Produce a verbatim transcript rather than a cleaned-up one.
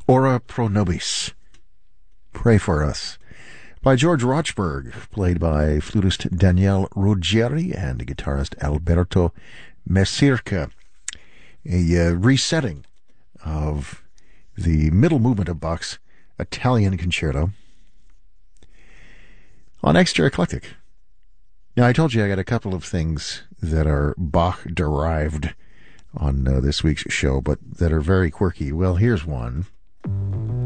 Ora pro nobis, Pray for Us, by George Rochberg, played by flutist Daniele Ruggieri and guitarist Alberto Mesirca. A uh, resetting of the middle movement of Bach's Italian Concerto on Extra Eclectic. Now, I told you I got a couple of things that are Bach-derived on uh, this week's show, but that are very quirky. Well, here's one.